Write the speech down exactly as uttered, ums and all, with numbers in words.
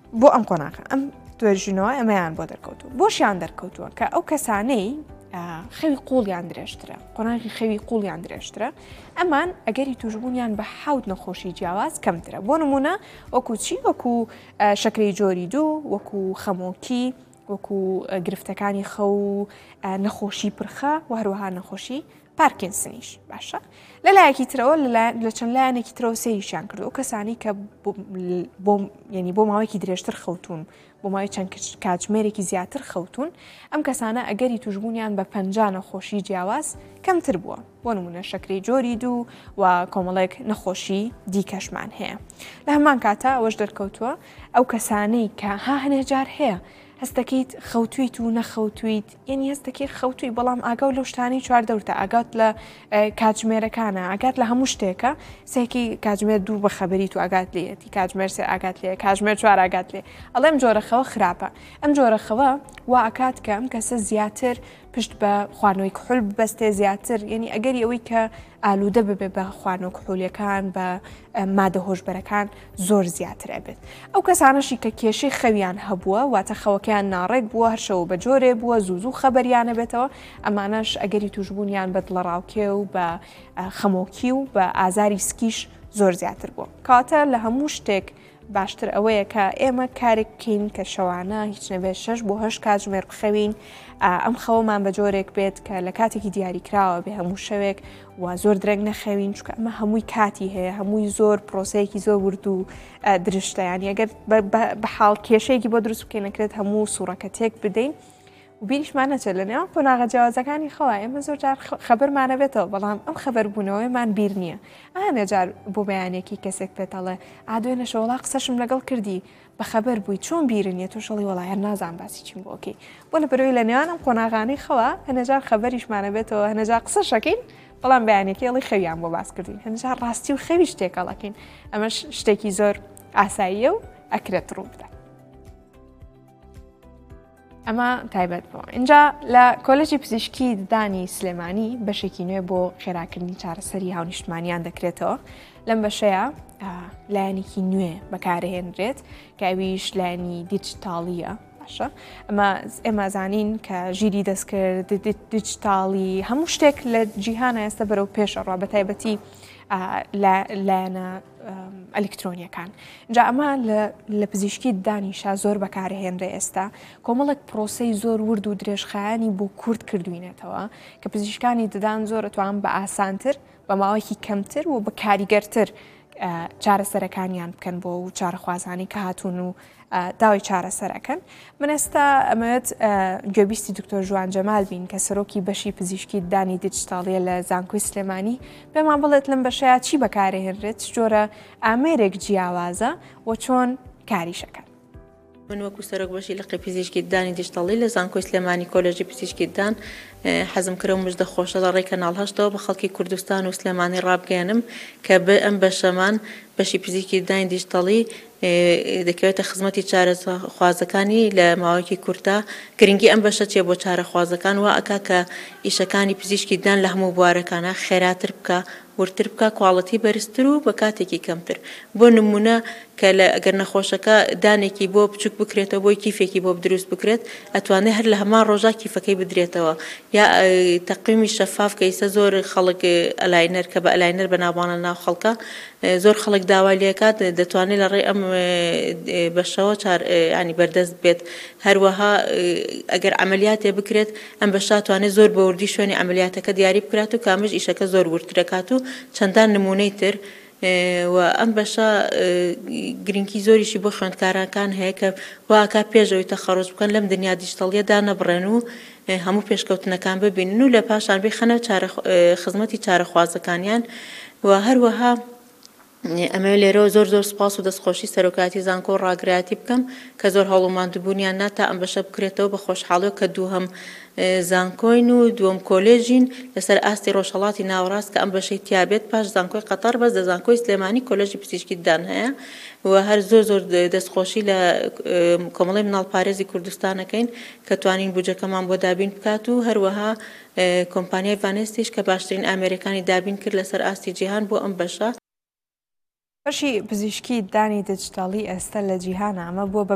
بۆ ئەم قۆناغە ئەم دوێژینەوە ئەمەیان بۆ دەرکەوتووە بۆشیان دەرکەوتووە کە ئەو کەسانەی خەوی قوڵیان درێژترە قۆناغی خەوی قوڵیان درێژترە ئەمان ئەگەری توشببوونیان بە حەوت نەخۆشی جیاواز کەمترە بۆ نمونە وەکو چی وەکو شەکرەی جۆری دوو وەکو خەمۆکی وەکو گرفتەکانی خە و نەخۆشی پرخە و هەروەها نەخۆشی پارکینسنیش باشە لەلایەکی ترەوە لە چەند لایەنێکی ترەوە سەیریشیان کردو ئەو کەسانی کە ینی بۆ ماوەیەکی درێژتر خەوتون بۆ ماوەی چەند کاتژمێرێکی زیاتر خەوتون ئەم کەسانە ئەگەری توشببوونیان بە پەنجا نەخۆشی جیاواز کەمتر بووە بۆ نمونە شەکرەی جۆری دوو و کۆمەڵێک نەخۆشی دیکەشمان هەیە لە هەمان کاتە ئەوەش دەرکەوتووە ئەو کەسانەی کە ها هەنێجار هەیە هەستەکەیت خەوتویت و نەخەوتویت یعنی هەستەکەی خەوتوی بەڵام ئاگاو لەو شتانی چواردەوتە ئاگات لە کاتژمێرەکانە ئاگات لە هەموو شتێکە سێکی کاتژمێر دوو بە خەبەریت و ئاگات لێتی کاتژمێر سێ ئاگات لێ کاتژمێر چوار ئاگات لێ ئەڵێ ئەم جۆرەخەوە خراپە ئەم جۆرەخەوە وا ئاکات کە ئەم کەسە زیاتر پشت بە خواردنەوەی کحول ببەستێ زیاتر یعنی ئەگەری ئەوەی کە ئالوودە ببێ بە خواردنەوە کحولیەکان بە مادە هۆشبەرەکان زۆر زیاتر ئەبێت ئەو کەسانەشی کە کێشەی خەویان هەبووە واتە خەوەکەیان ناڕێک بووە هەرشەوە بە جۆرێ بووە زوو زوو خەبەریانە بێتەوە ئەمانەش ئەگەری توشببوونیان بە دڵەڕاوکێ و بە خەمۆکی و بە ئازاری سکیش زۆر زیاتر بووە کاتە لە هەموو شتێک باشتر ئەوەیە کە ئێمە کارێک بکەین کە شەوانە هیچ نەبێت شەش بۆ هەشت کاتژمێر بخەوین ئەم خەوەمان بە جۆرێک بێت کە لە کاتێکی دیاریکراوە بێ هەموو شەوێک و زۆر درەنگ نەخەوین چکە ئەمە هەمووی کاتی هەیە هەمووی زۆر پرۆسەیەکی زۆر ورد و درشتیان ئەگەر بە حاڵ کێشەیەکی بۆ دروست بکەین نەکرێت هەموو سوورەکە تێک بدەین و بیریشمان نەچێت لە نێوان قۆناغە جیاوازەکانی خەوە ئێمە زۆر جار خەبەرمانە بێتەوە بەڵام ئەم خەبەربوونەوەیمان بیر نییە ئەهانێ جار بۆ بەیانێکی کەسێک بێتەڵێ ئادوێنە شەوەڵا قسەشم لەگەڵ کردی بە خەبەر بووی چۆن بیرن نیە تۆ شەڵی وەڵای هەر نازان باسی چیم بۆکەی بۆ لە بەرەوەی لە نێوان ئەم قۆناغانەی خەوە هەنەجار خەبەریشمانە بێتەوە هەنەجار قسەشەکەین بەڵام بەیانێکی ئەڵی خەویان بۆ باس کردین هەنەجار ڕاستی و خەوی شتێکەڵەکەین ئەمەش شتێکی زۆر ئاساییە و ئەکرێت ڕوو بدە ئەمە تایبەت بۆ اینجا لە کۆلێجی پزیشکی ددانی سلێمانی بەشێکی نوێ بۆ خێراکردنی چارەسەری هاونیشتمانیان دەکرێتەوە لەم بەشەیە لایەنێکی نوێ بەکارهێنرێت کە ئەویش لایەنی دیجیتاڵیە باشە ئەمە ئێمە زانین کە ژیری دەستکرد دیجیتاڵی هەموو شتێک لە جیهانە ئێستا بەرەو پێشەڕوا بە تایبەتی لایەنە ئەلکترۆنیەکان جا ئەمە لە پزیشکی دانیشا زۆر بەکارهێنرێ ئێستا کۆمەڵێک پرۆسەی زۆر ورد و درێژخایانی بۆ کورت کردوینێتەوە کە پزیشکانی ددان زۆر ئەتوان بە ئاسانتر بە ماوەیەکی کەمتر و بە کاریگەرتر چارەسەرەکانیان بکەن بۆ و چارەخوازانی کە هاتوون و داوای چارەسەرەکەن من ئێستا ئەمەوێت گوێبیستی دکتۆر ژوان جەمال بین کە سەرۆکی بەشی پزیشکی دانی دیجیتاڵیە لە زانکۆی سلێمانی پێمان بڵێت لەم بەشەیە چی بەکارهێنرێت جۆرە ئامێرێک جیاوازە و چۆن کاریشەکەن من وەکو سەرۆک بەشی لە قی پزیشکی دانی دیجیتاڵی لە زانکۆی سلێمانی کۆلێژی پزیشکی دان حەزم کرە و مژدە خۆشە لە ڕێی کەناڵ هەشتەوە بە خەڵکی کوردستان و سلێمانی ڕابگەێنم کە بە ئەم بەشەمان بەشی پزیشکی دانی دیجیتاڵی دەکەوێتە خزمەتی چارەخوازەکانی لە ماوەیەکی کورتە گرنگی ئەم بەشە چێ بۆ چارەخوازەکان وا ئەکا کە ئیشەکانی پزیشکی دان لە هەموو بوارەکانە خێراتر بکە ورتر بکە کواڵەتی بەرزتر و بە کاتێکی کەمتر بۆ نمونە کە لە ئەگەر نەخۆشەکە دانێکی بۆ بچووک بکرێتەوە بۆی کیفێکی بۆ دروست بکرێت ئەتوانێت هەر لە هەمان ڕۆژا کیفەکەی بدرێتەوە یا تەقویمی شەفاف کە ئێستا زۆر خەڵک ئەلاینەر کە بە ئەلاینەر بەناوبانە ناو خەڵکە زۆر خەڵک داوای لێکات دەتوانێت لە ڕێی ئەم بەشەوە ینی بەردەست بێت هەروەها ئەگەر عملیاتێ بکرێت ئەم بەشە توانێت زۆر بە وردی شوێنی عملیاتەکە دیاری بکرات و کامژ ئیشەکە زۆر ورترەکات و چەندان نمونەی تر و ئەم بەشە گرنگی زۆریشی بۆ خوێندکارەکان هەیە کە واکە پێشەوەی تەخەڕوج بکەن لەم دنیا دیجیتاڵیەدا نەبڕێن و هەموو پێشکەوتنەکان ببینن و لە پاشان بێ خەنە خزمەتی چارەخوازەکانیان و هەروەها ئەمە لێرەوە زۆر زۆر سپاس و دەستخۆشی سەرۆکاتی زانکۆ و ڕاگرایەتی بکەم کە زۆر هەوڵوماندبوونیان ناتا ئەم بەشە بکرێتەوە بە خۆشحاڵیەوە کە دوو هەم زانکۆین و دووەم کۆلێژین لەسەر ئاستی ڕۆژهەڵاتی ناوەڕاست کە ئەم بەشەی تیابێت پاش زانکۆی قەتەر بەس لە زانکۆی سلێمانی کۆلێژی پزیشکی دان هەیە و هەر زۆر زۆر دەستخۆشی لە کۆمەڵی مناڵپارێزی کوردستانەکەین کە توانین بودجەکەمان بۆ دابین بکات و هەروەها کۆمپانیای ڤانێستیش کە باشترین ئامێرەکانی دابین کرد لەسەر ئاستی جیهان بۆ ئەم بەشە بەشی پزیشکی دانی دیجیتاڵی ئێستا لە جیهانە ئەمە بۆ